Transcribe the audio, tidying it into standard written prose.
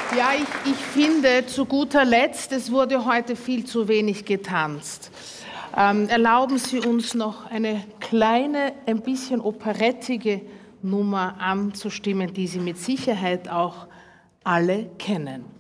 Ja, ich finde zu guter Letzt, es wurde heute viel zu wenig getanzt. Erlauben Sie uns noch eine kleine, ein bisschen operettige Nummer anzustimmen, die Sie mit Sicherheit auch alle kennen.